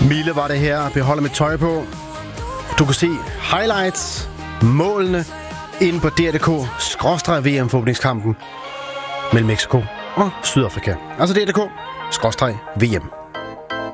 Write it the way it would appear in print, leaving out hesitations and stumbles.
Mille var det her, beholder mit tøj på. Du kan se highlights, målene, inde på DR.dk/VM-forhåbningskampen mellem Mexico og Sydafrika. Altså DR.dk/VM.